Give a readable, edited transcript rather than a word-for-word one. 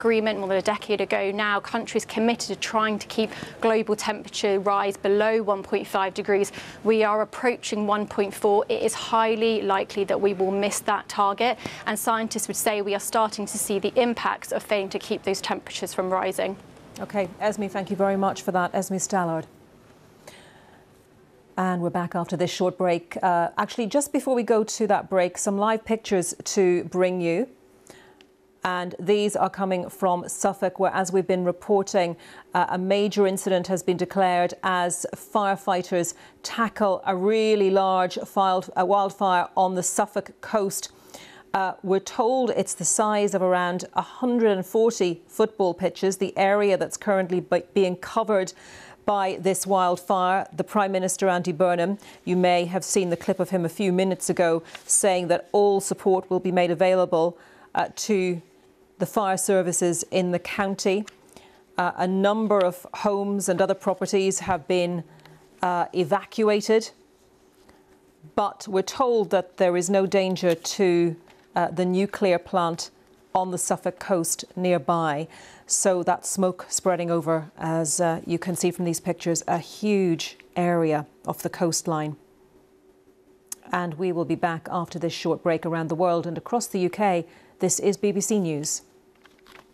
agreement more than a decade ago now, countries committed to trying to keep global temperature rise below 1.5 degrees. We are approaching 1.4. It is highly likely that we will miss that target, and scientists would say we are starting to see the impacts of failing to keep those temperatures from rising. OK, Esme, thank you very much for that. Esme Stallard. And we're back after this short break. Actually, just before we go to that break, some live pictures to bring you. And these are coming from Suffolk, where, as we've been reporting, a major incident has been declared as firefighters tackle a really large wildfire on the Suffolk coast. We're told it's the size of around 140 football pitches, the area that's currently being covered by this wildfire. The Prime Minister, Andy Burnham, you may have seen the clip of him a few minutes ago saying that all support will be made available to the fire services in the county. A number of homes and other properties have been evacuated, but we're told that there is no danger to the nuclear plant on the Suffolk coast nearby. So that smoke spreading over, as you can see from these pictures, a huge area of the coastline. And we will be back after this short break. Around the world and across the UK, this is BBC News.